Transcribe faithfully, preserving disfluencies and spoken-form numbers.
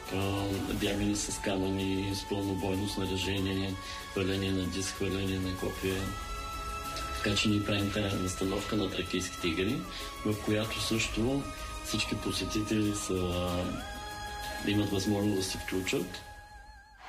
бягане с камъни, с пълнобойно снаряжение, хвърляне на диск, хвърляне на копия. Така че ние правим тази настановка на тракийските игри, в която също всички посетители са, да имат възможност да се включат